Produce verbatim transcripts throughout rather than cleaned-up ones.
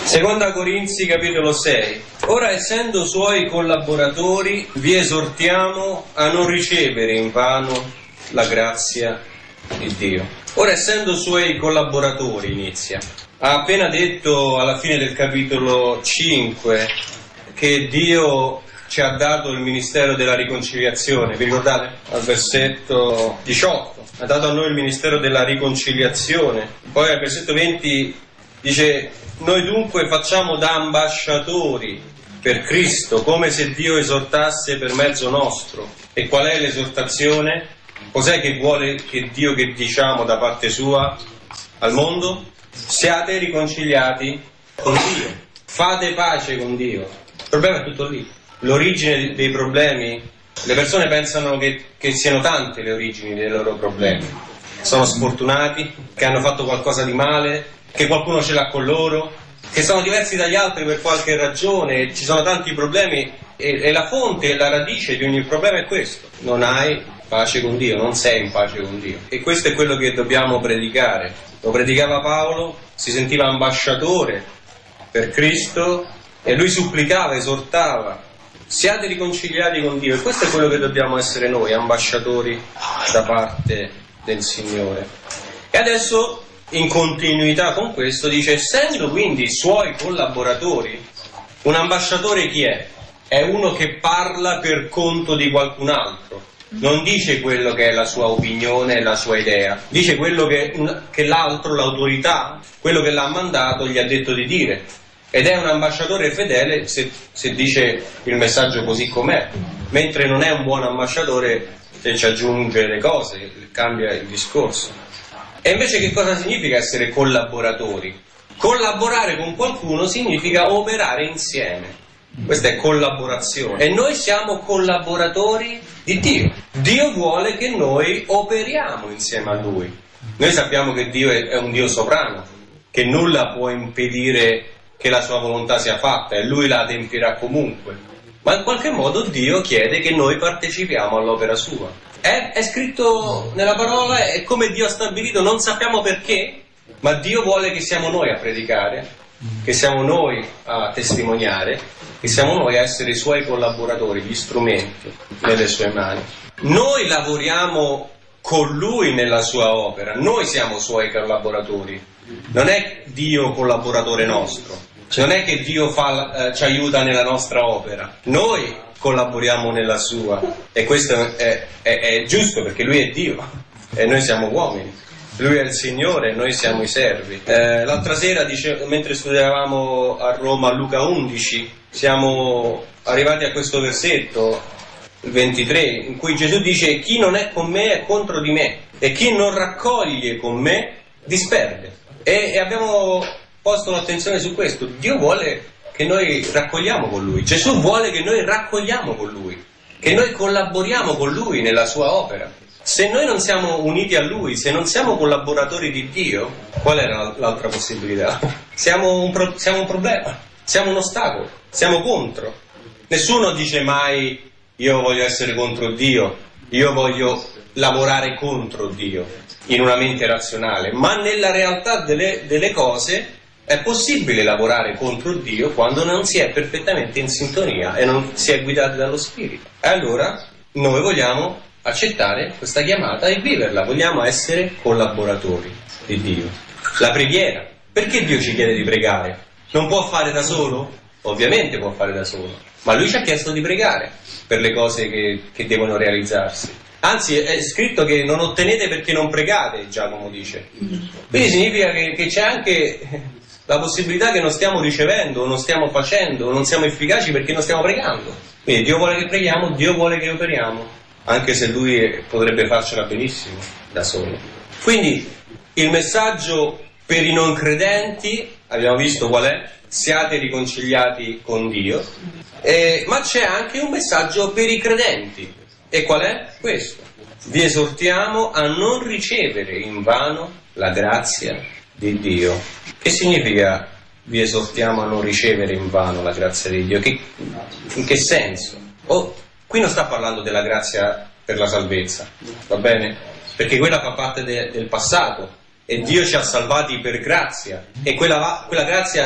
Seconda Corinzi capitolo sei. Ora, essendo suoi collaboratori, vi esortiamo a non ricevere invano la grazia di Dio. Ora, essendo suoi collaboratori, inizia. Ha appena detto alla fine del capitolo cinque che Dio ci ha dato il ministero della riconciliazione. Vi ricordate? Al versetto diciotto. Ha dato a noi il ministero della riconciliazione. Poi al versetto venti dice: noi dunque facciamo da ambasciatori per Cristo, come se Dio esortasse per mezzo nostro. E qual è l'esortazione? Cos'è che vuole che Dio che diciamo da parte sua al mondo? Siate riconciliati con Dio, fate pace con Dio. Il problema è tutto lì. L'origine dei problemi, le persone pensano che, che siano tante le origini dei loro problemi. Sono sfortunati, che hanno fatto qualcosa di male, che qualcuno ce l'ha con loro, che sono diversi dagli altri per qualche ragione, ci sono tanti problemi e, e la fonte e la radice di ogni problema è questo: non hai pace con Dio, non sei in pace con Dio. E questo è quello che dobbiamo predicare. Lo predicava Paolo, si sentiva ambasciatore per Cristo e lui supplicava, esortava: siate riconciliati con Dio. E questo è quello che dobbiamo essere noi, ambasciatori da parte del Signore. E adesso, in continuità con questo, dice: essendo quindi suoi collaboratori. Un ambasciatore chi è? È uno che parla per conto di qualcun altro. Non dice quello che è la sua opinione, la sua idea, dice quello che, che l'altro, l'autorità, quello che l'ha mandato gli ha detto di dire. Ed è un ambasciatore fedele se, se dice il messaggio così com'è, mentre non è un buon ambasciatore se ci aggiunge le cose, cambia il discorso. E invece che cosa significa essere collaboratori? Collaborare con qualcuno significa operare insieme. Questa è collaborazione. E noi siamo collaboratori di Dio. Dio vuole che noi operiamo insieme a Lui. Noi sappiamo che Dio è un Dio sovrano, che nulla può impedire che la sua volontà sia fatta e Lui la adempirà comunque. Ma in qualche modo Dio chiede che noi partecipiamo all'opera sua. È, è scritto nella parola, è come Dio ha stabilito, non sappiamo perché, ma Dio vuole che siamo noi a predicare, che siamo noi a testimoniare, che siamo noi a essere i suoi collaboratori, gli strumenti nelle sue mani. Noi lavoriamo con Lui nella sua opera, noi siamo suoi collaboratori, non è Dio collaboratore nostro, non è che Dio fa, eh, ci aiuta nella nostra opera, noi collaboriamo nella sua, e questo è, è, è giusto perché Lui è Dio e noi siamo uomini. Lui è il Signore e noi siamo i servi. Eh, l'altra sera, dice, mentre studiavamo a Roma Luca undici, siamo arrivati a questo versetto, il ventitré, in cui Gesù dice: chi non è con me è contro di me, e chi non raccoglie con me disperde. E, e abbiamo posto l'attenzione su questo. Dio vuole che noi raccogliamo con Lui. Gesù vuole che noi raccogliamo con Lui, che noi collaboriamo con Lui nella sua opera. Se noi non siamo uniti a Lui, se non siamo collaboratori di Dio, qual è l'altra possibilità? Siamo un, pro- siamo un problema, siamo un ostacolo, siamo contro. Nessuno dice mai: io voglio essere contro Dio, io voglio lavorare contro Dio in una mente razionale, ma nella realtà delle, delle cose è possibile lavorare contro Dio quando non si è perfettamente in sintonia e non si è guidati dallo Spirito. E allora noi vogliamo accettare questa chiamata e viverla, vogliamo essere collaboratori di Dio. La preghiera, perché Dio ci chiede di pregare? Non può fare da solo? Ovviamente può fare da solo, ma Lui ci ha chiesto di pregare per le cose che, che devono realizzarsi. Anzi, è scritto che non ottenete perché non pregate, Giacomo dice. Quindi significa che, che c'è anche la possibilità che non stiamo ricevendo, non stiamo facendo, non siamo efficaci perché non stiamo pregando. Quindi Dio vuole che preghiamo, Dio vuole che operiamo, anche se Lui potrebbe farcela benissimo da solo. Quindi il messaggio per i non credenti, abbiamo visto qual è: siate riconciliati con Dio, eh, ma c'è anche un messaggio per i credenti. E qual è? Questo: vi esortiamo a non ricevere invano la grazia di Dio. Che significa vi esortiamo a non ricevere invano la grazia di Dio? Che, in che senso? Oh, qui non sta parlando della grazia per la salvezza, va bene? Perché quella fa parte de, del passato e Dio ci ha salvati per grazia, e quella, quella grazia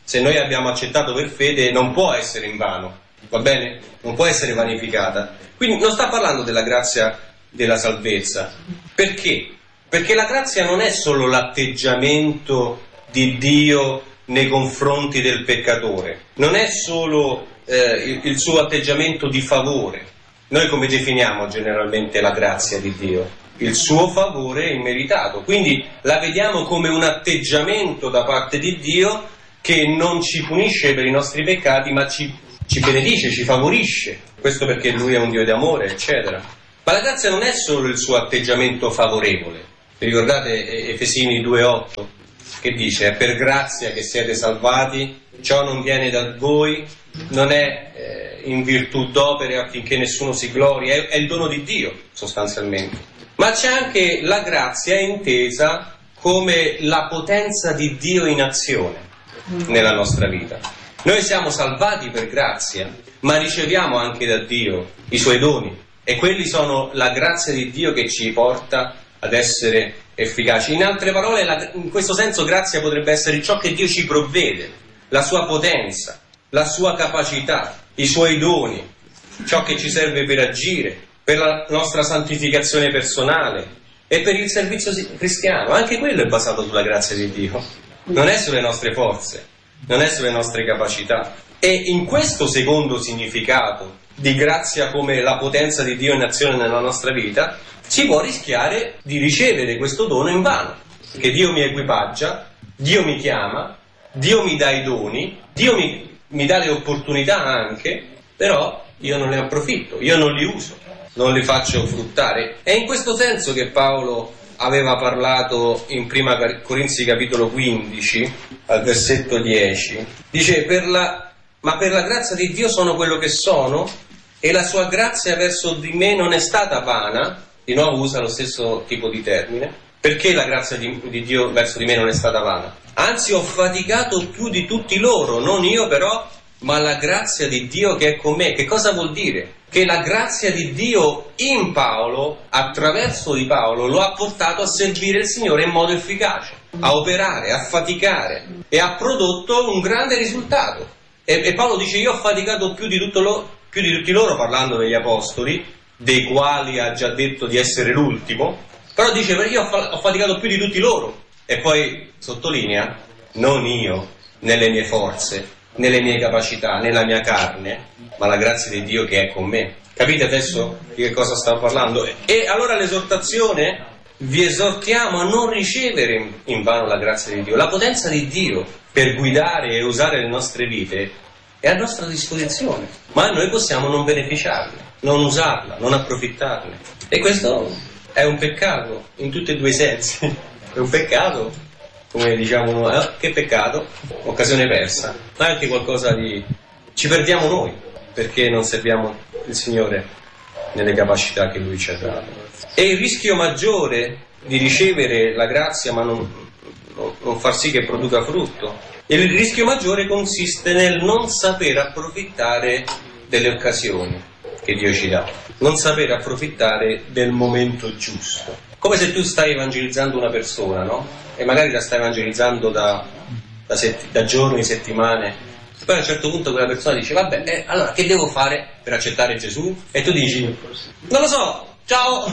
se noi abbiamo accettato per fede, non può essere invano, va bene? Non può essere vanificata. Quindi non sta parlando della grazia della salvezza. Perché? Perché la grazia non è solo l'atteggiamento di Dio nei confronti del peccatore, non è solo eh, il, il suo atteggiamento di favore. Noi come definiamo generalmente la grazia di Dio? Il suo favore immeritato. Quindi la vediamo come un atteggiamento da parte di Dio che non ci punisce per i nostri peccati, ma ci, ci benedice, ci favorisce. Questo perché Lui è un Dio di amore, eccetera. Ma la grazia non è solo il suo atteggiamento favorevole. Vi ricordate Efesini due otto che dice: è per grazia che siete salvati, ciò non viene da voi, non è eh, in virtù d'opere affinché nessuno si glori, è, è il dono di Dio sostanzialmente. Ma c'è anche la grazia intesa come la potenza di Dio in azione nella nostra vita. Noi siamo salvati per grazia, ma riceviamo anche da Dio i Suoi doni, e quelli sono la grazia di Dio che ci porta ad essere efficaci. In altre parole, la, in questo senso grazia potrebbe essere ciò che Dio ci provvede, la Sua potenza, la Sua capacità, i Suoi doni, ciò che ci serve per agire, per la nostra santificazione personale e per il servizio cristiano. Anche quello è basato sulla grazia di Dio, non è sulle nostre forze, non è sulle nostre capacità. E in questo secondo significato di grazia come la potenza di Dio in azione nella nostra vita, si può rischiare di ricevere questo dono in vano, perché Dio mi equipaggia, Dio mi chiama, Dio mi dà i doni, Dio mi, mi dà le opportunità anche, però io non ne approfitto, io non li uso, non li faccio fruttare. È in questo senso che Paolo aveva parlato in prima Corinzi capitolo quindici, al versetto dieci. Dice: per la, ma per la grazia di Dio sono quello che sono, e la sua grazia verso di me non è stata vana. Di nuovo usa lo stesso tipo di termine. Perché la grazia di, di Dio verso di me non è stata vana? Anzi, ho faticato più di tutti loro, non io però, ma la grazia di Dio che è con me. Che cosa vuol dire? Che la grazia di Dio in Paolo, attraverso di Paolo, lo ha portato a servire il Signore in modo efficace, a operare, a faticare, e ha prodotto un grande risultato. E, e Paolo dice: io ho faticato più di, tutto lo, più di tutti loro, parlando degli apostoli, dei quali ha già detto di essere l'ultimo, però dice: io ho faticato più di tutti loro. E poi sottolinea: non io, nelle mie forze, nelle mie capacità, nella mia carne, ma la grazia di Dio che è con me. Capite adesso di che cosa stavo parlando? E allora l'esortazione: vi esortiamo a non ricevere in vano la grazia di Dio. La potenza di Dio per guidare e usare le nostre vite è a nostra disposizione, ma noi possiamo non beneficiarne, non usarla, non approfittarne. E questo è un peccato in tutti e due i sensi. È un peccato, come diciamo, eh, che peccato, occasione persa, ma anche qualcosa di... ci perdiamo noi, perché non serviamo il Signore nelle capacità che Lui ci ha dato. E il rischio maggiore di ricevere la grazia ma non, non, non far sì che produca frutto, il rischio maggiore consiste nel non saper approfittare delle occasioni che Dio ci dà, non saper approfittare del momento giusto. Come se tu stai evangelizzando una persona, no? E magari la stai evangelizzando da, da, setti, da giorni, settimane, poi a un certo punto quella persona dice: vabbè, eh, allora che devo fare per accettare Gesù? E tu dici: non lo so, ciao!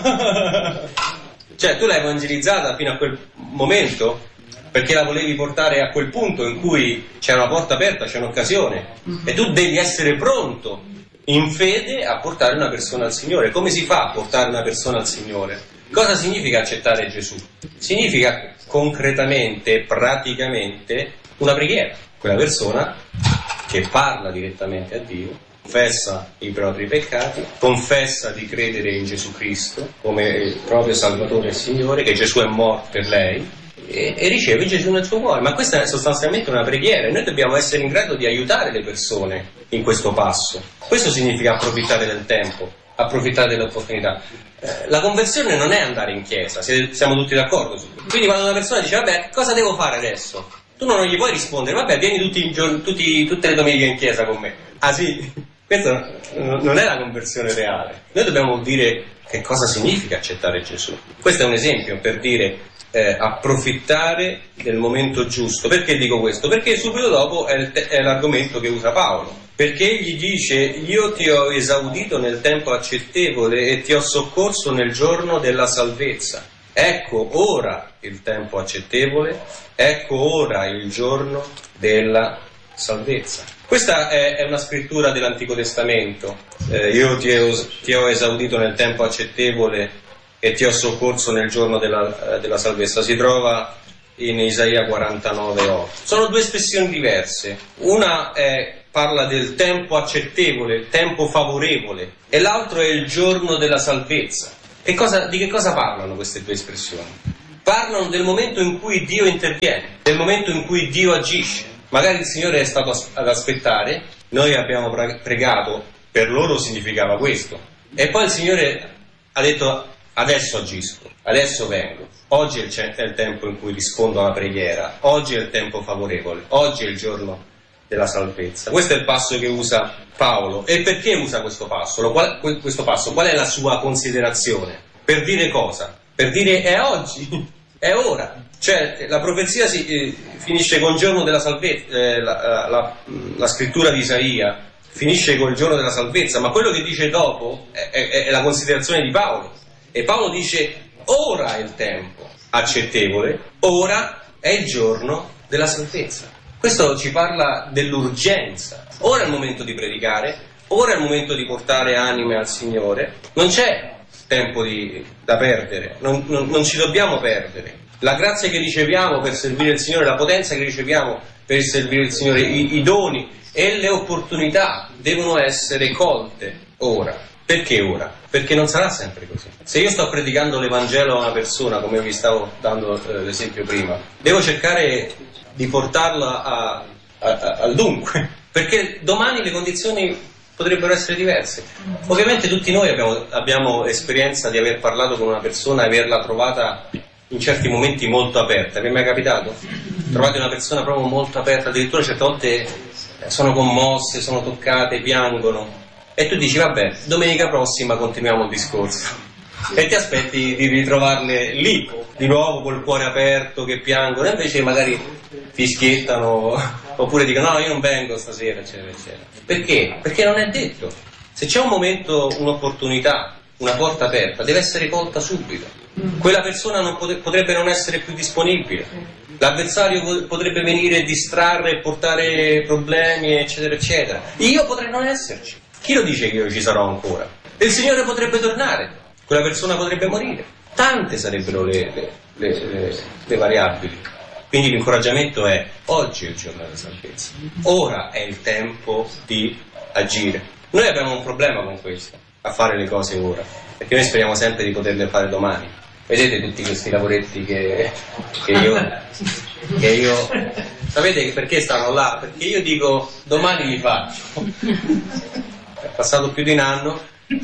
Cioè, tu l'hai evangelizzata fino a quel momento perché la volevi portare a quel punto in cui c'è una porta aperta, c'è un'occasione, e tu devi essere pronto in fede a portare una persona al Signore. Come si fa a portare una persona al Signore? Cosa significa accettare Gesù? Significa concretamente, praticamente, una preghiera. Quella persona che parla direttamente a Dio, confessa i propri peccati, confessa di credere in Gesù Cristo come il proprio Salvatore e Signore, che Gesù è morto per lei, e, e riceve Gesù nel suo cuore. Ma questa è sostanzialmente una preghiera, e noi dobbiamo essere in grado di aiutare le persone in questo passo. Questo significa approfittare del tempo, approfittare delle opportunità. Eh, la conversione non è andare in chiesa, siamo tutti d'accordo su questo. Quindi quando una persona dice: vabbè, cosa devo fare adesso? Tu non gli puoi rispondere: vabbè, vieni tutti i giorni, tutti, tutte le domeniche in chiesa con me. Ah sì? Questa non è la conversione reale. Noi dobbiamo dire che cosa significa accettare Gesù. Questo è un esempio per dire eh, approfittare del momento giusto. Perché dico questo? Perché subito dopo è, il te- è l'argomento che usa Paolo, perché egli dice: io ti ho esaudito nel tempo accettevole e ti ho soccorso nel giorno della salvezza. Ecco ora il tempo accettevole, ecco ora il giorno della salvezza. Questa è, è una scrittura dell'Antico Testamento. Eh, io ti ho, ti ho esaudito nel tempo accettevole e ti ho soccorso nel giorno della, della salvezza. Si trova in Isaia quarantanove otto. Sono due espressioni diverse. Una è, parla del tempo accettevole, il tempo favorevole, e l'altro è il giorno della salvezza. Che cosa, di che cosa parlano queste due espressioni? Parlano del momento in cui Dio interviene, del momento in cui Dio agisce. Magari il Signore è stato ad aspettare, noi abbiamo pregato, per loro significava questo, e poi il Signore ha detto: adesso agisco, adesso vengo, oggi è il tempo in cui rispondo alla preghiera, oggi è il tempo favorevole, oggi è il giorno della salvezza. Questo è il passo che usa Paolo. E perché usa questo passo? Qual, questo passo? Qual è la sua considerazione? Per dire cosa? Per dire è oggi, è ora. Cioè la profezia si, eh, finisce con il giorno della salvezza, eh, la, la, la scrittura di Isaia finisce con il giorno della salvezza, ma quello che dice dopo è, è, è la considerazione di Paolo. E Paolo dice: ora è il tempo accettevole, ora è il giorno della salvezza. Questo ci parla dell'urgenza. Ora è il momento di predicare, ora è il momento di portare anime al Signore. Non c'è tempo di, da perdere, non, non, non ci dobbiamo perdere. La grazia che riceviamo per servire il Signore, la potenza che riceviamo per servire il Signore, i, i doni e le opportunità devono essere colte ora. Perché ora? Perché non sarà sempre così. Se io sto predicando l'Evangelo a una persona, come vi stavo dando eh, l'esempio prima, devo cercare di portarla a, a, a, al dunque, perché domani le condizioni potrebbero essere diverse. Ovviamente tutti noi abbiamo, abbiamo esperienza di aver parlato con una persona e averla trovata in certi momenti molto aperta. Vi è mai capitato? Trovate una persona proprio molto aperta, addirittura certe volte sono commosse, sono toccate, piangono, e tu dici: vabbè, domenica prossima continuiamo il discorso, e ti aspetti di ritrovarle lì di nuovo col cuore aperto, che piangono, e invece magari fischiettano oppure dicono: no, io non vengo stasera, eccetera eccetera. Perché? Perché non è detto. Se c'è un momento, un'opportunità, una porta aperta, deve essere colta subito. Quella persona non pot- potrebbe non essere più disponibile, l'avversario potrebbe venire, distrarre e portare problemi, eccetera eccetera. Io potrei non esserci. Chi lo dice che io ci sarò ancora? E il Signore potrebbe tornare, quella persona potrebbe morire. Tante sarebbero le, le, le, le, le variabili. Quindi l'incoraggiamento è: oggi è il giorno della salvezza, ora è il tempo di agire. Noi abbiamo un problema con questo, a fare le cose ora, perché noi speriamo sempre di poterle fare domani. Vedete tutti questi lavoretti che, che io che io sapete perché stanno là? Perché io dico: domani li faccio. È passato più di un anno,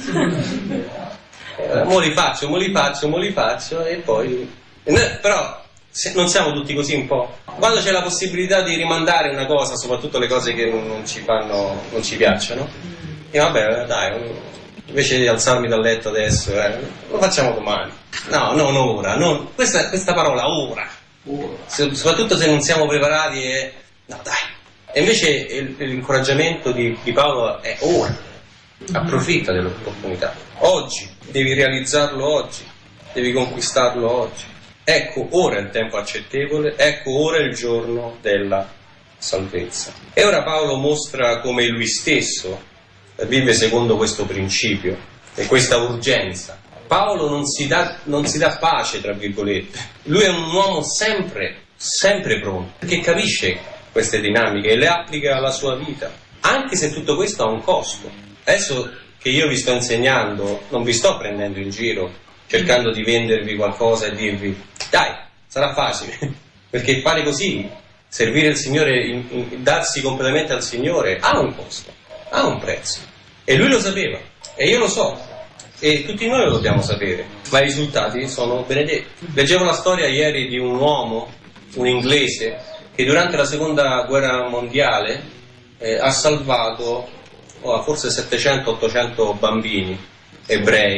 eh, mo li faccio, mo li faccio, mo li faccio, e poi noi, però se, non siamo tutti così un po'? Quando c'è la possibilità di rimandare una cosa, soprattutto le cose che non, non ci fanno, non ci piacciono, e vabbè, dai, invece di alzarmi dal letto adesso, eh, lo facciamo domani. No, non ora, non, questa, questa parola ora, se, soprattutto se non siamo preparati, e no dai. E invece il, l'incoraggiamento di, di Paolo è ora, approfitta dell'opportunità, oggi, devi realizzarlo oggi, devi conquistarlo oggi. Ecco ora il tempo accettevole, ecco ora il giorno della salvezza. E ora Paolo mostra come lui stesso vive secondo questo principio e questa urgenza. Paolo non si dà, non si dà pace, tra virgolette. Lui è un uomo sempre, sempre pronto, perché capisce queste dinamiche e le applica alla sua vita, anche se tutto questo ha un costo. Adesso che io vi sto insegnando, non vi sto prendendo in giro, cercando di vendervi qualcosa e dirvi: dai, sarà facile, perché fare così, servire il Signore, in, in, darsi completamente al Signore, ha un costo, ha un prezzo. E lui lo sapeva, e io lo so, e tutti noi lo dobbiamo sapere, ma i risultati sono benedetti. Leggevo la storia ieri di un uomo, un inglese, che durante la seconda guerra mondiale eh, ha salvato oh, forse settecento ottocento bambini ebrei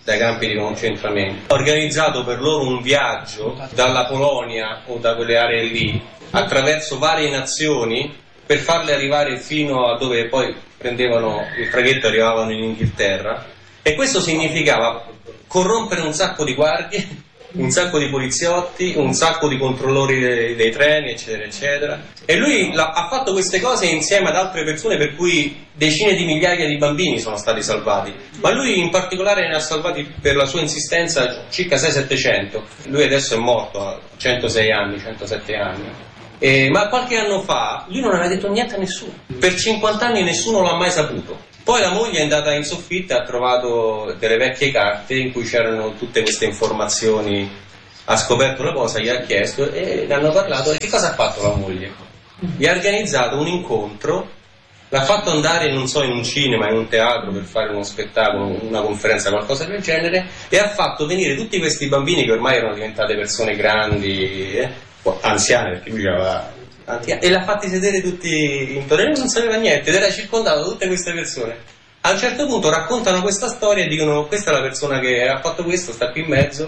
dai campi di concentramento. Ha organizzato per loro un viaggio dalla Polonia o da quelle aree lì attraverso varie nazioni per farle arrivare fino a dove poi prendevano il traghetto e arrivavano in Inghilterra, e questo significava corrompere un sacco di guardie, un sacco di poliziotti, un sacco di controllori dei, dei treni, eccetera eccetera, e lui la, ha fatto queste cose insieme ad altre persone, per cui decine di migliaia di bambini sono stati salvati, ma lui in particolare ne ha salvati per la sua insistenza circa sei settecento. Lui adesso è morto a centosei anni, centosette anni. Eh, ma qualche anno fa lui non aveva detto niente a nessuno, per cinquanta anni nessuno l'ha mai saputo. Poi la moglie è andata in soffitta e ha trovato delle vecchie carte in cui c'erano tutte queste informazioni, ha scoperto la cosa, gli ha chiesto e ne hanno parlato. E che cosa ha fatto la moglie? Gli ha organizzato un incontro, l'ha fatto andare, non so, in un cinema, in un teatro per fare uno spettacolo, una conferenza, qualcosa del genere, e ha fatto venire tutti questi bambini che ormai erano diventate persone grandi, eh, anziane, perché lui aveva anziane, e l'ha fatti sedere tutti intorno, e lui non sapeva niente ed era circondato da tutte queste persone. A un certo punto raccontano questa storia e dicono: questa è la persona che ha fatto questo, sta qui in mezzo,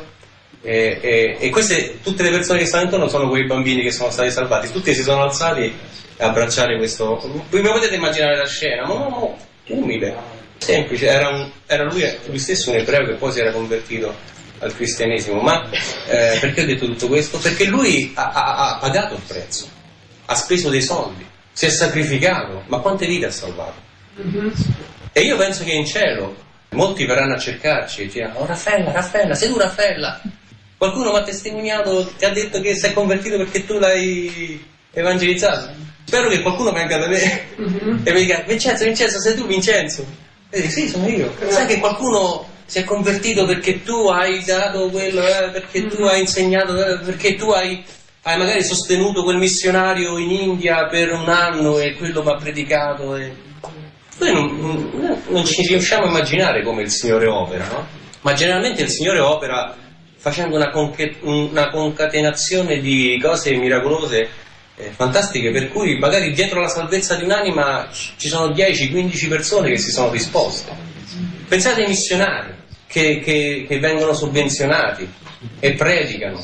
e, e, e queste, tutte le persone che stanno intorno sono quei bambini che sono stati salvati. Tutti si sono alzati a abbracciare questo. Vi potete immaginare la scena, ma no, no, umile, semplice. Era, un, era lui, lui stesso un ebreo che poi si era convertito al cristianesimo. Ma eh, perché ho detto tutto questo? Perché lui ha, ha, ha pagato il prezzo, ha speso dei soldi, si è sacrificato, ma quante vite ha salvato? Mm-hmm. E io penso che in cielo molti verranno a cercarci e diranno: oh Raffaella, Raffaella, sei tu Raffaella? Qualcuno mi ha testimoniato, ti ha detto che sei convertito perché tu l'hai evangelizzato. Spero che qualcuno venga da me mm-hmm. e mi dica: Vincenzo, Vincenzo, sei tu Vincenzo? E dico: sì, sono io. Sai che qualcuno si è convertito perché tu hai dato quello, eh, perché tu hai insegnato, eh, perché tu hai, hai magari sostenuto quel missionario in India per un anno e quello mi ha predicato. E... noi non, non, non ci riusciamo a immaginare come il Signore opera, no? Ma generalmente il Signore opera facendo una, conche, una concatenazione di cose miracolose, eh, fantastiche, per cui magari dietro la salvezza di un'anima ci sono dieci quindici persone che si sono disposte. Pensate ai missionari che, che, che vengono sovvenzionati e predicano,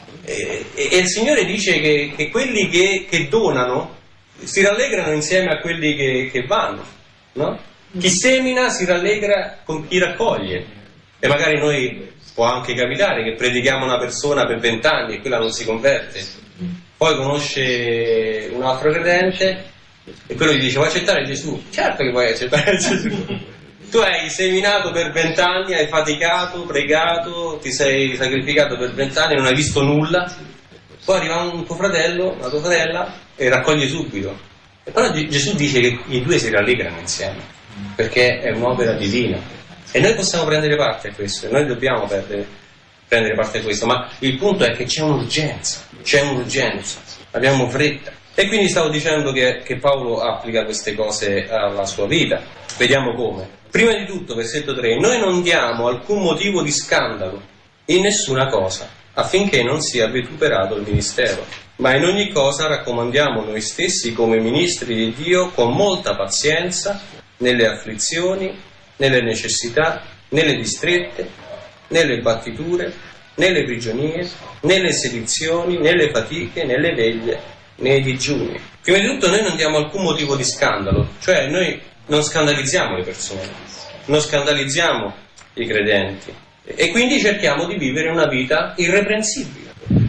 e, e, e il Signore dice che, che quelli che, che donano si rallegrano insieme a quelli che, che vanno, no? Chi semina si rallegra con chi raccoglie. E magari noi può anche capitare che predichiamo una persona per vent'anni e quella non si converte, poi conosce un altro credente e quello gli dice: vuoi accettare Gesù? Certo che vuoi accettare Gesù. Tu hai seminato per vent'anni, hai faticato, pregato, ti sei sacrificato per vent'anni, non hai visto nulla, poi arriva un tuo fratello, una tua sorella e raccoglie subito. E però Gesù dice che i due si rallegrano insieme, perché è un'opera divina. E noi possiamo prendere parte a questo, e noi dobbiamo perdere, prendere parte a questo, ma il punto è che c'è un'urgenza, c'è un'urgenza, abbiamo fretta. E quindi stavo dicendo che, che Paolo applica queste cose alla sua vita. Vediamo come. Prima di tutto, versetto tre, noi non diamo alcun motivo di scandalo in nessuna cosa, affinché non sia vituperato il ministero, ma in ogni cosa raccomandiamo noi stessi come ministri di Dio con molta pazienza, nelle afflizioni, nelle necessità, nelle distrette, nelle battiture, nelle prigionie, nelle sedizioni, nelle fatiche, nelle veglie, nei digiuni. Prima di tutto noi non diamo alcun motivo di scandalo, cioè noi non scandalizziamo le persone, non scandalizziamo i credenti e quindi cerchiamo di vivere una vita irreprensibile.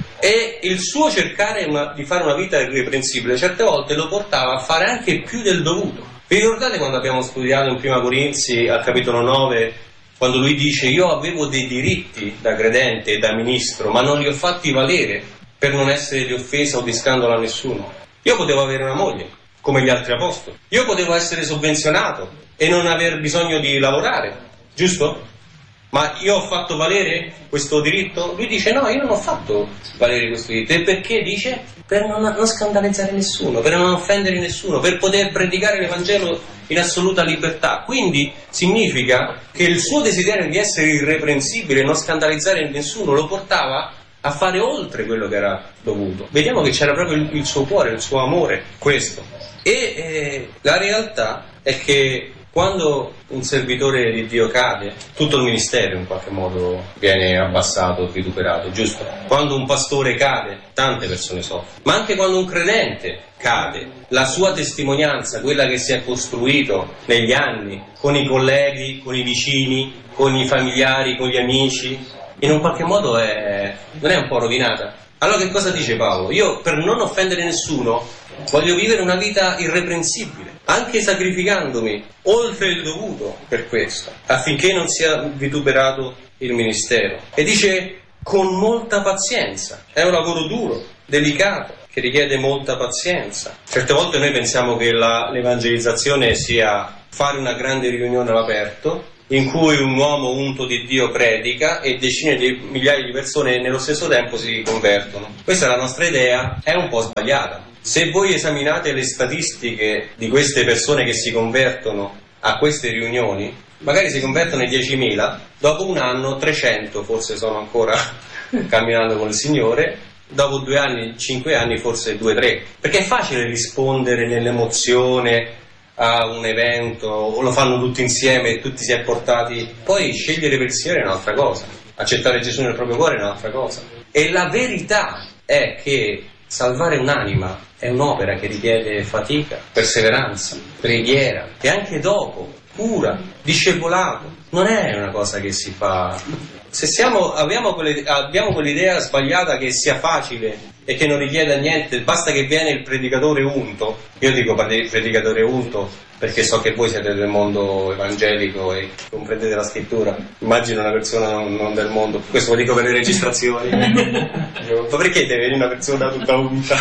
E il suo cercare una, di fare una vita irreprensibile certe volte lo portava a fare anche più del dovuto. Vi ricordate quando abbiamo studiato in Prima Corinzi al capitolo nove, quando lui dice: io avevo dei diritti da credente e da ministro, ma non li ho fatti valere per non essere di offesa o di scandalo a nessuno. Io potevo avere una moglie, come gli altri apostoli. Io potevo essere sovvenzionato e non aver bisogno di lavorare, giusto? Ma io ho fatto valere questo diritto? Lui dice: no, io non ho fatto valere questo diritto. E perché? Dice: per non, non scandalizzare nessuno, per non offendere nessuno, per poter predicare l'Evangelo in assoluta libertà. Quindi significa che il suo desiderio di essere irreprensibile e non scandalizzare nessuno lo portava a fare oltre quello che era dovuto. Vediamo che c'era proprio il, il suo cuore, il suo amore, questo. E eh, la realtà è che Quando un servitore di Dio cade, tutto il ministero in qualche modo viene abbassato, vituperato, giusto? Quando un pastore cade, tante persone soffrono. Ma anche quando un credente cade, la sua testimonianza, quella che si è costruito negli anni, con i colleghi, con i vicini, con i familiari, con gli amici, in un qualche modo è, non è un po' rovinata? Allora che cosa dice Paolo? Io, per non offendere nessuno, voglio vivere una vita irreprensibile, anche sacrificandomi oltre il dovuto per questo, affinché non sia vituperato il ministero. E dice con molta pazienza. È un lavoro duro, delicato, che richiede molta pazienza. Certe volte noi pensiamo che la, l'evangelizzazione sia fare una grande riunione all'aperto, in cui un uomo unto di Dio predica e decine di migliaia di persone nello stesso tempo si convertono. Questa è la nostra idea, è un po' sbagliata. Se voi esaminate le statistiche di queste persone che si convertono a queste riunioni, magari si convertono in diecimila, dopo un anno trecento forse sono ancora camminando con il Signore, dopo due anni, cinque anni forse due, tre. Perché è facile rispondere nell'emozione a un evento, o lo fanno tutti insieme e tutti si è portati. Poi scegliere per il Signore è un'altra cosa, accettare Gesù nel proprio cuore è un'altra cosa. E la verità è che salvare un'anima è un'opera che richiede fatica, perseveranza, preghiera e anche dopo cura, discepolato. Non è una cosa che si fa. Se siamo, abbiamo, quelle, abbiamo quell'idea sbagliata che sia facile e che non richieda niente, basta che viene il predicatore unto. Io dico predicatore unto perché so che voi siete del mondo evangelico e comprendete la scrittura. Immagino una persona non, non del mondo, questo lo dico per le registrazioni. Ma perché deve venire una persona tutta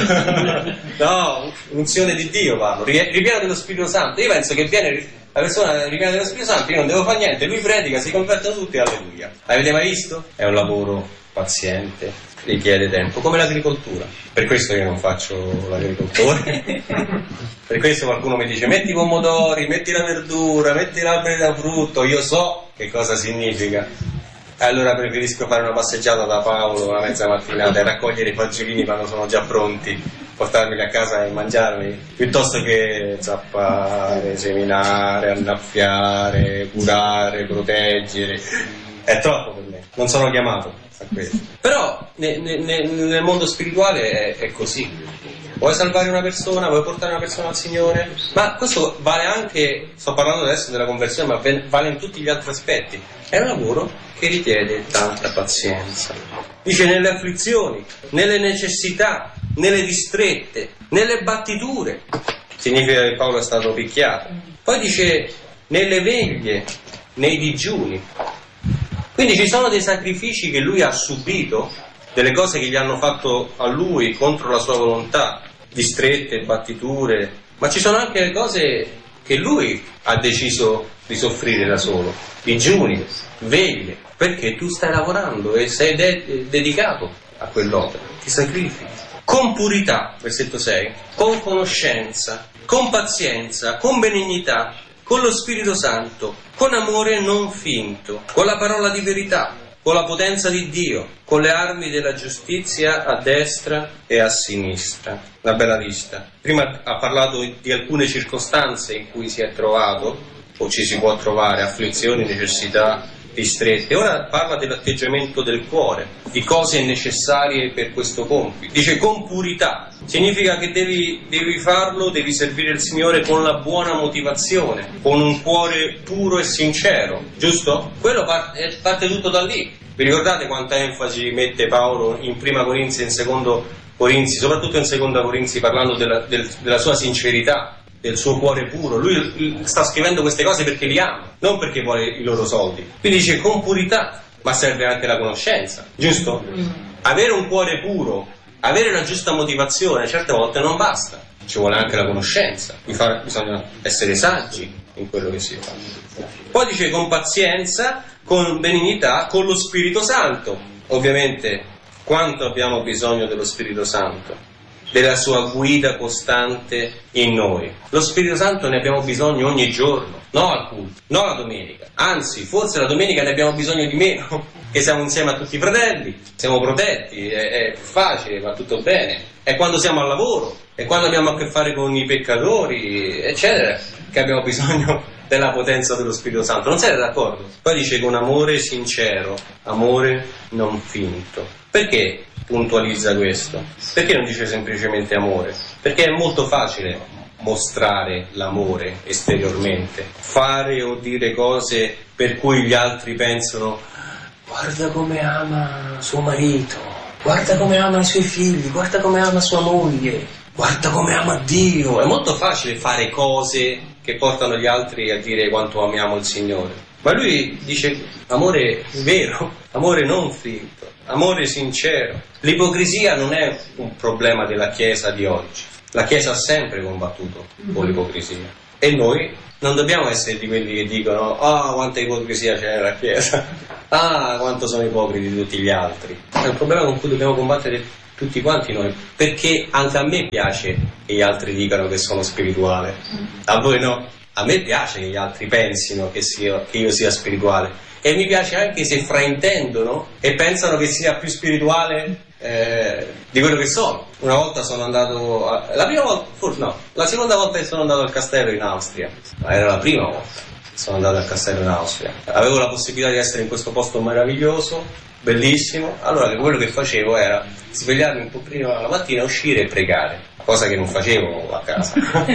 unta? No, unzione di Dio, parlo, ripieno dello Spirito Santo. Io penso che viene la persona ripiena dello Spirito Santo, io non devo fare niente, lui predica, si convertono tutti, alleluia. Avete mai visto? È un lavoro paziente, richiede tempo, come l'agricoltura. Per questo io non faccio l'agricoltore. Per questo qualcuno mi dice metti i pomodori, metti la verdura, metti l'albero da frutto. Io so che cosa significa. Allora preferisco fare una passeggiata da Paolo una mezza mattinata e raccogliere i fagiolini quando sono già pronti, portarmeli a casa e mangiarli, piuttosto che zappare, seminare, annaffiare, curare, proteggere. È troppo per me, non sono chiamato a questo. Però ne, ne, nel mondo spirituale è, è così. Vuoi salvare una persona, vuoi portare una persona al Signore? Ma questo vale anche, sto parlando adesso della conversione, ma vale in tutti gli altri aspetti. È un lavoro che richiede tanta pazienza. Dice nelle afflizioni, nelle necessità, nelle distrette, nelle battiture. Significa che Paolo è stato picchiato. Poi dice nelle veglie, nei digiuni. Quindi ci sono dei sacrifici che lui ha subito, delle cose che gli hanno fatto a lui contro la sua volontà, distrette, battiture, ma ci sono anche le cose che lui ha deciso di soffrire da solo, digiuni, veglie, perché tu stai lavorando e sei de- dedicato a quell'opera, ti sacrifichi. Con purità, versetto sei, con conoscenza, con pazienza, con benignità, con lo Spirito Santo, con amore non finto, con la parola di verità, con la potenza di Dio, con le armi della giustizia a destra e a sinistra. Una bella lista. Prima ha parlato di alcune circostanze in cui si è trovato, o ci si può trovare, afflizioni, necessità, distrette. Ora parla dell'atteggiamento del cuore, di cose necessarie per questo compito. Dice con purità, significa che devi, devi farlo, devi servire il Signore con la buona motivazione, con un cuore puro e sincero, giusto? Quello parte, parte tutto da lì. Vi ricordate quanta enfasi mette Paolo in Prima Corinzi e in Secondo Corinzi, soprattutto in Seconda Corinzi, parlando della, del, della sua sincerità, del suo cuore puro. Lui sta scrivendo queste cose perché li ama, non perché vuole i loro soldi. Quindi dice con purità, ma serve anche la conoscenza, giusto? Avere un cuore puro, avere una giusta motivazione certe volte non basta, ci vuole anche la conoscenza, bisogna essere saggi in quello che si fa. Poi dice con pazienza, con benignità, con lo Spirito Santo. Ovviamente quanto abbiamo bisogno dello Spirito Santo, della sua guida costante in noi. Lo Spirito Santo ne abbiamo bisogno ogni giorno, no al culto, no la domenica, anzi forse la domenica ne abbiamo bisogno di meno, che siamo insieme a tutti i fratelli, siamo protetti, è, è facile, va tutto bene. È quando siamo al lavoro, è quando abbiamo a che fare con i peccatori, eccetera, che abbiamo bisogno della potenza dello Spirito Santo. Non siete d'accordo? Poi dice con amore sincero, amore non finto. Perché puntualizza questo? Perché non dice semplicemente amore? Perché è molto facile mostrare l'amore esteriormente, fare o dire cose per cui gli altri pensano: guarda come ama suo marito, guarda come ama i suoi figli, guarda come ama sua moglie, guarda come ama Dio. È molto facile fare cose che portano gli altri a dire quanto amiamo il Signore. Ma lui dice amore vero, amore non finto, amore sincero. L'ipocrisia non è un problema della Chiesa di oggi. La Chiesa ha sempre combattuto con l'ipocrisia. E noi non dobbiamo essere di quelli che dicono: ah, quanta ipocrisia c'è nella Chiesa, ah, quanto sono ipocriti tutti gli altri. È un problema con cui dobbiamo combattere tutti quanti noi, perché anche a me piace che gli altri dicano che sono spirituale. A voi no? A me piace che gli altri pensino che, sia, che io sia spirituale, e mi piace anche se fraintendono e pensano che sia più spirituale eh, di quello che sono. Una volta sono andato a, la prima volta, forse no, la seconda volta che sono andato al castello in Austria, era la prima volta che sono andato al castello in Austria, avevo la possibilità di essere in questo posto meraviglioso, bellissimo. Allora quello che facevo era svegliarmi un po' prima la mattina, uscire e pregare, cosa che non facevo a casa.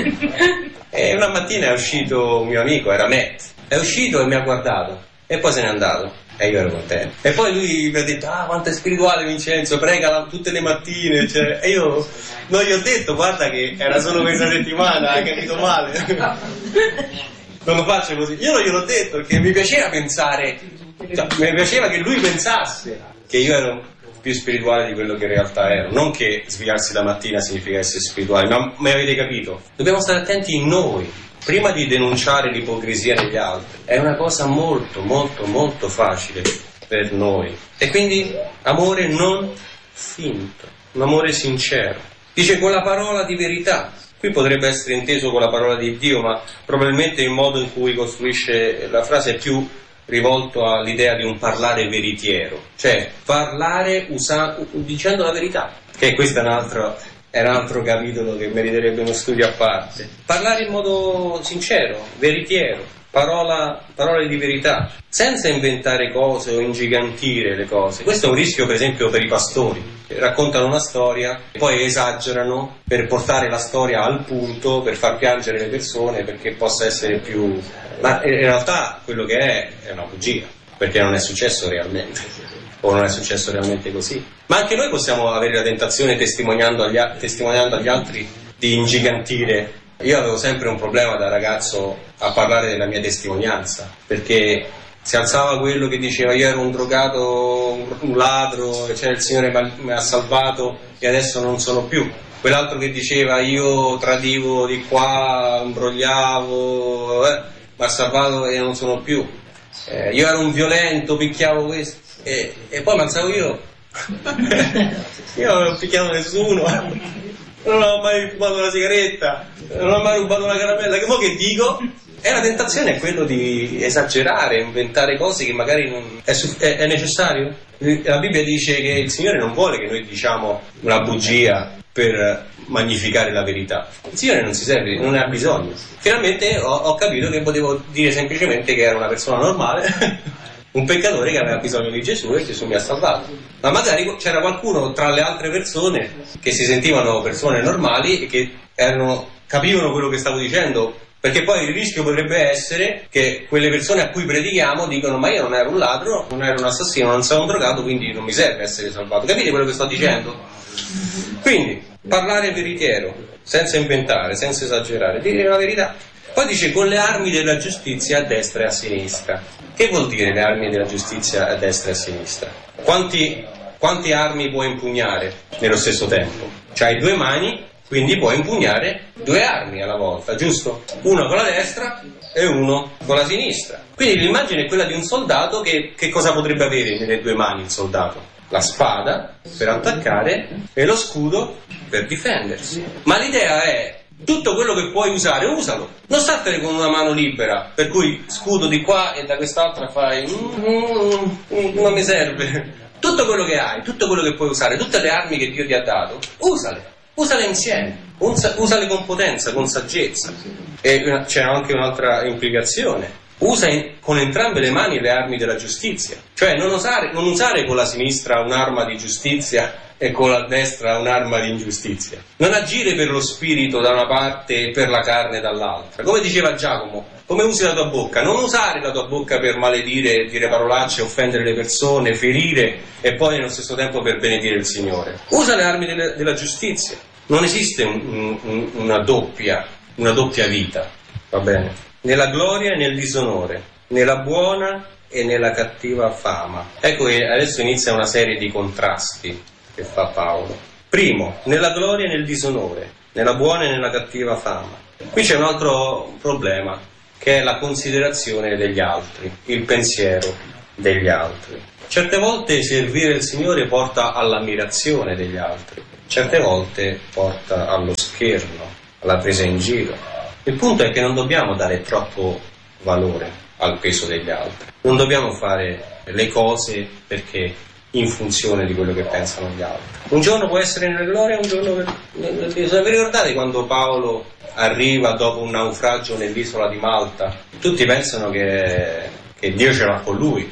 E una mattina è uscito un mio amico, era Matt, è uscito e mi ha guardato e poi se n'è andato e io ero contento. E poi lui mi ha detto: ah, quanto è spirituale Vincenzo, prega tutte le mattine, cioè. E io non gli ho detto: guarda che era solo questa settimana, hai capito male. Non lo faccio così. Io non gliel'ho detto perché mi piaceva pensare, cioè, mi piaceva che lui pensasse che io ero più spirituale di quello che in realtà ero. Non che svegliarsi la mattina significa essere spirituali, ma mi avete capito? Dobbiamo stare attenti in noi prima di denunciare l'ipocrisia negli altri. È una cosa molto molto molto facile per noi. E quindi amore non finto, un amore sincero. Dice con la parola di verità. Qui potrebbe essere inteso con la parola di Dio, ma probabilmente il modo in cui costruisce la frase è più rivolto all'idea di un parlare veritiero, cioè parlare usa- dicendo la verità, che questo è un altro, è un altro capitolo che meriterebbe uno studio a parte. Parlare in modo sincero, veritiero, parola, parole di verità, senza inventare cose o ingigantire le cose. Questo è un rischio, per esempio, per i pastori, che raccontano una storia e poi esagerano per portare la storia al punto, per far piangere le persone, perché possa essere più... Ma in realtà quello che è è una bugia, perché non è successo realmente, o non è successo realmente così. Ma anche noi possiamo avere la tentazione, testimoniando agli, testimoniando agli altri, di ingigantire. Io avevo sempre un problema da ragazzo a parlare della mia testimonianza, perché si alzava quello che diceva: io ero un drogato, un ladro, cioè il Signore mi ha salvato e adesso non sono più. Quell'altro che diceva: io tradivo di qua, imbrogliavo, eh, mi ha salvato e non sono più. Eh, io ero un violento, picchiavo questo. E, e poi mi alzavo io. Io non ho picchiato nessuno, non ho mai fumato una sigaretta, non ho mai rubato una caramella. Che mo che dico? E la tentazione è quello di esagerare, inventare cose che magari non... È, è, è necessario? La Bibbia dice che il Signore non vuole che noi diciamo una bugia per magnificare la verità. Il Signore non si serve, non ne ha bisogno. Finalmente ho, ho capito che potevo dire semplicemente che era una persona normale, un peccatore che aveva bisogno di Gesù e Gesù mi ha salvato. Ma magari c'era qualcuno tra le altre persone che si sentivano persone normali e che erano, capivano quello che stavo dicendo. Perché poi il rischio potrebbe essere che quelle persone a cui predichiamo dicono: ma io non ero un ladro, non ero un assassino, non sono un drogato, quindi non mi serve essere salvato. Capite quello che sto dicendo? Quindi parlare veritiero, senza inventare, senza esagerare, dire la verità. Poi dice con le armi della giustizia a destra e a sinistra. Che vuol dire le armi della giustizia a destra e a sinistra? Quanti, quante armi puoi impugnare nello stesso tempo? C'hai due mani, quindi puoi impugnare due armi alla volta, giusto? Uno con la destra e uno con la sinistra. Quindi l'immagine è quella di un soldato che, che cosa potrebbe avere nelle due mani il soldato? La spada per attaccare e lo scudo per difendersi. Ma l'idea è: tutto quello che puoi usare, usalo. Non startene con una mano libera, per cui scudo di qua e da quest'altra fai mm, mm, non mi serve. Tutto quello che hai, tutto quello che puoi usare, tutte le armi che Dio ti ha dato, usale. usale insieme, usale con potenza, con saggezza. E c'è anche un'altra implicazione. Usa in, con entrambe le mani le armi della giustizia, cioè non usare, non usare con la sinistra un'arma di giustizia e con la destra un'arma di ingiustizia. Non agire per lo spirito da una parte e per la carne dall'altra. Come diceva Giacomo, come usi la tua bocca? Non usare la tua bocca per maledire, dire parolacce, offendere le persone, ferire e poi nello stesso tempo per benedire il Signore. Usa le armi delle, della giustizia. Non esiste un, un, una doppia, una doppia vita, va bene? Nella gloria e nel disonore, nella buona e nella cattiva fama. Ecco che adesso inizia una serie di contrasti che fa Paolo. Primo, nella gloria e nel disonore, nella buona e nella cattiva fama. Qui c'è un altro problema, che è la considerazione degli altri, il pensiero degli altri. Certe volte servire il Signore porta all'ammirazione degli altri, certe volte porta allo scherno, alla presa in giro. Il punto è che non dobbiamo dare troppo valore al peso degli altri, non dobbiamo fare le cose perché in funzione di quello che pensano gli altri. Un giorno può essere nella gloria, un giorno per... Vi ricordate quando Paolo arriva dopo un naufragio nell'isola di Malta? Tutti pensano che, che Dio ce l'ha con lui,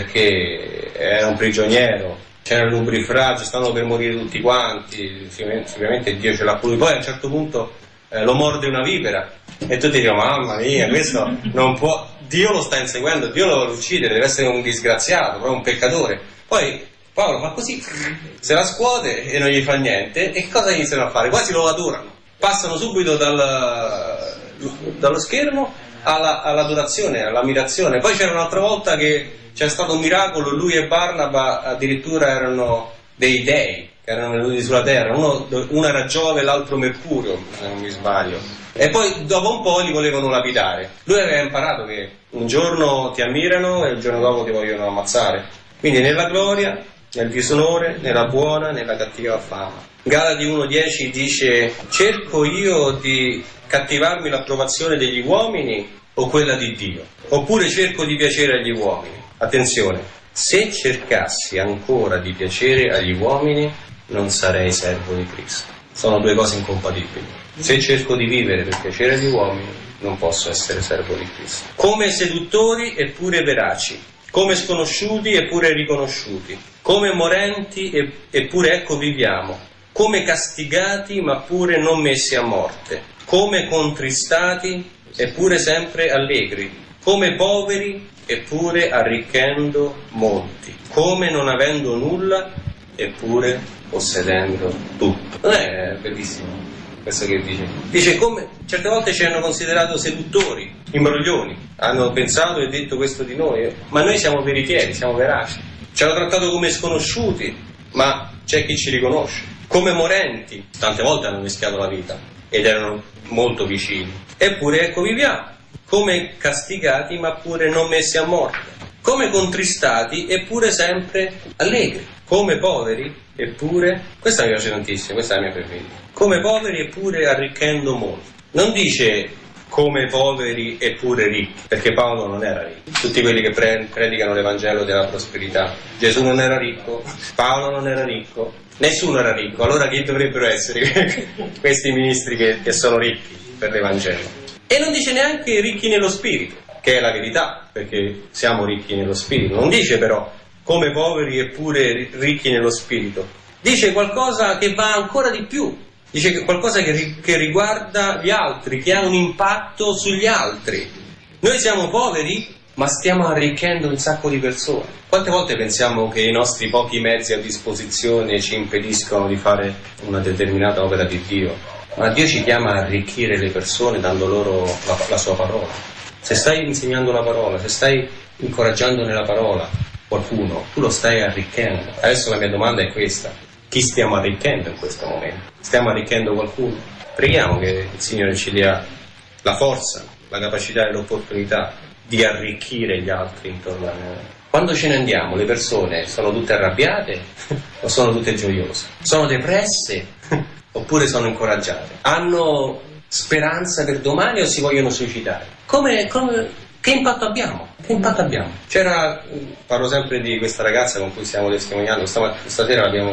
perché era un prigioniero, c'era il nubifragio, stavano per morire tutti quanti, sicuramente Dio ce l'ha con lui. Poi a un certo punto eh, lo morde una vipera e tutti dicono: mamma mia, questo non può, Dio lo sta inseguendo, Dio lo vuole uccidere, deve essere un disgraziato, proprio un peccatore. Poi Paolo fa così, se la scuote e non gli fa niente, e cosa iniziano a fare? Quasi lo adorano, passano subito dal, dallo schermo alla, all'adorazione, all'ammirazione. Poi c'era un'altra volta che c'è stato un miracolo, lui e Barnaba addirittura erano dei dei che erano venuti sulla terra, uno, uno era Giove e l'altro Mercurio, se non mi sbaglio, e poi dopo un po' li volevano lapidare. Lui aveva imparato che un giorno ti ammirano e il giorno dopo ti vogliono ammazzare. Quindi nella gloria, nel disonore, nella buona, nella cattiva fama. Galati uno dieci dice: cerco io di cattivarmi l'approvazione degli uomini o quella di Dio? Oppure cerco di piacere agli uomini? Attenzione, se cercassi ancora di piacere agli uomini non sarei servo di Cristo. Sono due cose incompatibili. Se cerco di vivere per piacere agli uomini non posso essere servo di Cristo. Come seduttori eppure veraci, come sconosciuti eppure riconosciuti, come morenti eppure ecco viviamo, come castigati ma pure non messi a morte, come contristati eppure sempre allegri, come poveri eppure arricchendo molti, come non avendo nulla eppure possedendo tutto. Non è bellissimo questo che dice? Dice come certe volte ci hanno considerato seduttori, imbroglioni, hanno pensato e detto questo di noi, ma noi siamo veritieri, siamo veraci. Ci hanno trattato come sconosciuti, ma c'è chi ci riconosce. Come morenti, tante volte hanno rischiato la vita ed erano molto vicini. Eppure ecco viviamo. Come castigati ma pure non messi a morte. Come contristati eppure sempre allegri. Come poveri eppure, questa mi piace tantissimo, questa è la mia preferita. Come poveri eppure arricchendo molto. Non dice come poveri eppure ricchi, perché Paolo non era ricco. Tutti quelli che pre- predicano l'Evangelo della prosperità. Gesù non era ricco, Paolo non era ricco, nessuno era ricco. Allora chi dovrebbero essere questi ministri che, che sono ricchi per l'Evangelo? E non dice neanche ricchi nello spirito, che è la verità, perché siamo ricchi nello spirito. Non dice però come poveri eppure ricchi nello spirito. Dice qualcosa che va ancora di più. Dice qualcosa che, che riguarda gli altri, che ha un impatto sugli altri. Noi siamo poveri, ma stiamo arricchendo un sacco di persone. Quante volte pensiamo che i nostri pochi mezzi a disposizione ci impediscono di fare una determinata opera di Dio? Ma Dio ci chiama a arricchire le persone dando loro la, la sua parola. Se stai insegnando la parola, se stai incoraggiando nella parola qualcuno, tu lo stai arricchendo. Adesso la mia domanda è questa: chi stiamo arricchendo in questo momento? Stiamo arricchendo qualcuno? Preghiamo che il Signore ci dia la forza, la capacità e l'opportunità di arricchire gli altri intorno a noi. Quando ce ne andiamo, le persone sono tutte arrabbiate o sono tutte gioiose? Sono depresse oppure sono incoraggiate? Hanno speranza per domani o si vogliono suicidare? Come, come, che impatto abbiamo? Che impatto abbiamo? C'era, parlo sempre di questa ragazza con cui stiamo testimoniando, stasera l'abbiamo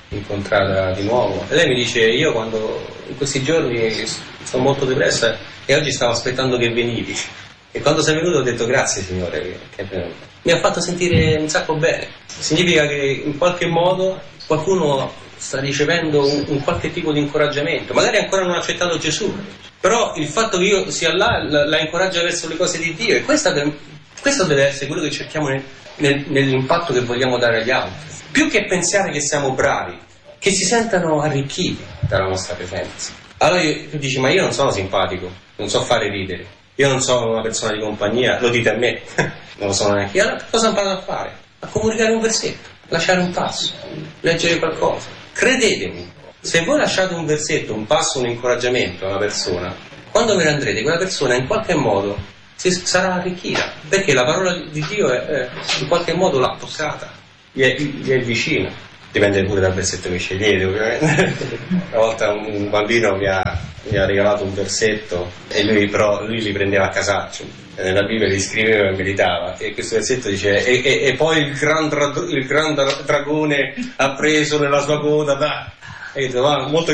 incontrata di nuovo e lei mi dice: io quando in questi giorni sono molto depressa e oggi stavo aspettando che venivi, e quando sei venuto ho detto grazie Signore che, che è venuto. Mi ha fatto sentire un sacco bene. Significa che in qualche modo qualcuno sta ricevendo un, un qualche tipo di incoraggiamento, magari ancora non ha accettato Gesù, però il fatto che io sia là la, la incoraggia verso le cose di Dio, e questa per, questo deve essere quello che cerchiamo nel, nel, nell'impatto che vogliamo dare agli altri. Più che pensare che siamo bravi, che si sentano arricchiti dalla nostra presenza. Allora io, tu dici: ma io non sono simpatico, non so fare ridere, io non sono una persona di compagnia, lo dite a me, non lo sono neanche io. Allora cosa imparate a fare? A comunicare un versetto, lasciare un passo, leggere qualcosa. Credetemi, se voi lasciate un versetto, un passo, un incoraggiamento a una persona, quando ve ne andrete, quella persona in qualche modo si sarà arricchita, perché la parola di Dio è, è, in qualche modo l'ha toccata, gli è, gli è vicino. Dipende pure dal versetto che scegliete, ovviamente. Una volta un bambino mi ha, mi ha regalato un versetto e lui però lui li prendeva a casaccio, e nella Bibbia li scriveva e meditava, e questo versetto dice: e, e, e poi il gran, dra, il gran dragone ha preso nella sua coda da... e detto, va, molto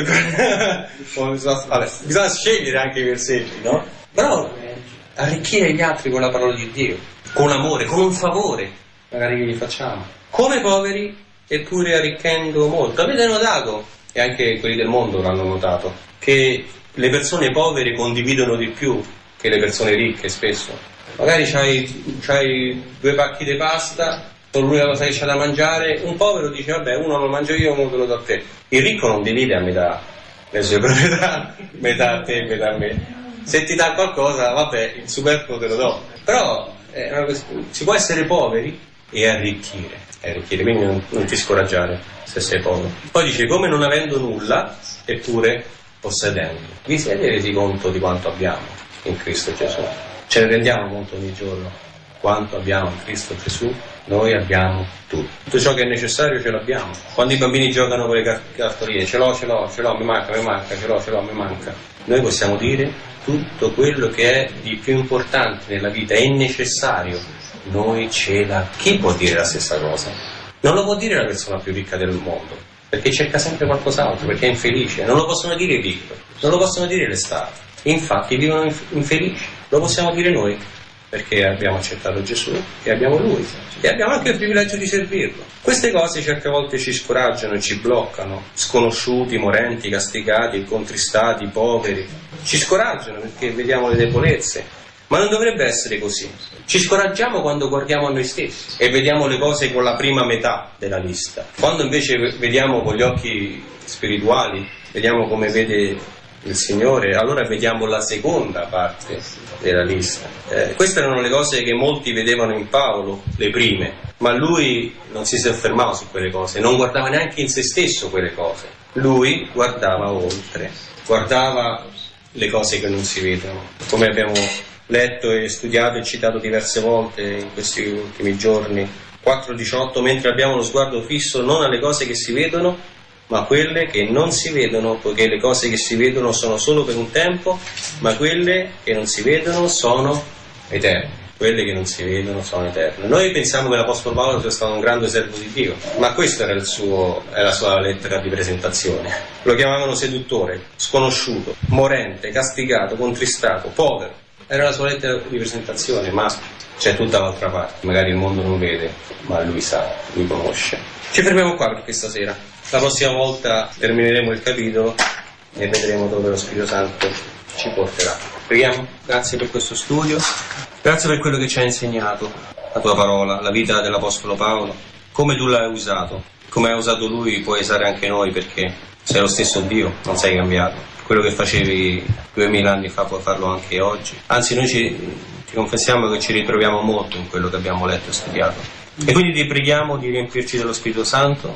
vabbè, bisogna scegliere anche i versetti, no? Però arricchire gli altri con la parola di Dio, con amore, con un favore magari che gli facciamo, come poveri eppure arricchendo molto. Avete notato, e anche quelli del mondo l'hanno notato, che le persone povere condividono di più che le persone ricche spesso. Magari c'hai, c'hai due pacchi di pasta, sono l'unica cosa che c'è da mangiare, un povero dice: vabbè, uno lo mangio io, uno te lo do a te. Il ricco non divide a metà le sue proprietà, metà a te e metà a me. Se ti dà qualcosa, vabbè, il superfluo te lo do. Però eh, si può essere poveri e arricchire, arricchire, quindi non, non ti scoraggiare se sei povero. Poi dice: come non avendo nulla, eppure possedendo. Vi siete resi conto di quanto abbiamo in Cristo Gesù? Ce ne rendiamo conto ogni giorno quanto abbiamo in Cristo Gesù? Noi abbiamo tutto. Tutto ciò che è necessario ce l'abbiamo. Quando i bambini giocano con le cartoline, ce l'ho, ce l'ho, ce l'ho, mi manca, mi manca, ce l'ho, ce l'ho, mi manca. Noi possiamo dire tutto quello che è di più importante nella vita, è necessario, noi ce l'abbiamo. Chi può dire la stessa cosa? Non lo può dire la persona più ricca del mondo, perché cerca sempre qualcos'altro, perché è infelice. Non lo possono dire i piccoli, non lo possono dire le state. Infatti vivono infelici. Lo possiamo dire noi, perché abbiamo accettato Gesù e abbiamo Lui e abbiamo anche il privilegio di servirlo. Queste cose certe volte ci scoraggiano e ci bloccano, sconosciuti, morenti, castigati, contristati, poveri. Ci scoraggiano perché vediamo le debolezze, ma non dovrebbe essere così. Ci scoraggiamo quando guardiamo a noi stessi e vediamo le cose con la prima metà della lista. Quando invece vediamo con gli occhi spirituali, vediamo come vede il Signore, allora vediamo la seconda parte della lista. Eh, queste erano le cose che molti vedevano in Paolo, le prime, ma lui non si soffermava su quelle cose, non guardava neanche in se stesso quelle cose. Lui guardava oltre, guardava le cose che non si vedono, come abbiamo letto e studiato e citato diverse volte in questi ultimi giorni. quattro diciotto: mentre abbiamo lo sguardo fisso non alle cose che si vedono, ma quelle che non si vedono, poiché le cose che si vedono sono solo per un tempo, ma quelle che non si vedono sono eterne. Quelle che non si vedono sono eterne. Noi pensiamo che l'Apostolo Paolo sia stato un grande servo di Dio, ma questa era il suo, è la sua lettera di presentazione. Lo chiamavano seduttore, sconosciuto, morente, castigato, contristato, povero. Era la sua lettera di presentazione, ma c'è tutta l'altra parte. Magari il mondo non vede, ma lui sa, lui conosce. Ci fermiamo qua per questa sera. La prossima volta termineremo il capitolo e vedremo dove lo Spirito Santo ci porterà. Preghiamo. Grazie per questo studio, grazie per quello che ci ha insegnato, la tua parola, la vita dell'Apostolo Paolo, come tu l'hai usato, come hai usato lui puoi usare anche noi, perché sei lo stesso Dio, non sei cambiato. Quello che facevi duemila anni fa puoi farlo anche oggi. Anzi, noi ci, ci confessiamo che ci ritroviamo molto in quello che abbiamo letto e studiato. E quindi ti preghiamo di riempirci dello Spirito Santo,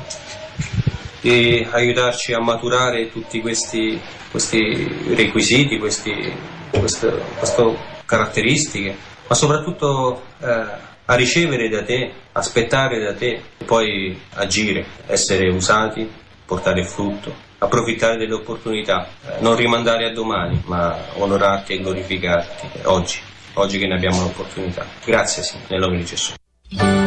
di aiutarci a maturare tutti questi, questi requisiti, questi, queste, queste caratteristiche, ma soprattutto eh, a ricevere da te, aspettare da te, e poi agire, essere usati, portare frutto, approfittare delle opportunità, eh, non rimandare a domani, ma onorarti e glorificarti oggi, oggi che ne abbiamo l'opportunità. Grazie, Signore, nel nome di Gesù.